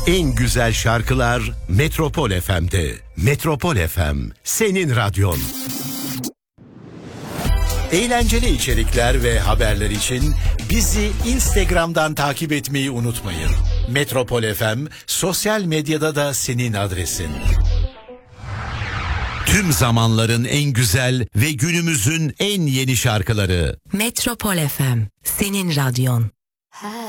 En güzel şarkılar Metropol FM'de. Metropol FM, senin radyon. Eğlenceli içerikler ve haberler için bizi Instagram'dan takip etmeyi unutmayın. Metropol FM sosyal medyada da senin adresin. Tüm zamanların en güzel ve günümüzün en yeni şarkıları. Metropol FM, senin radyon.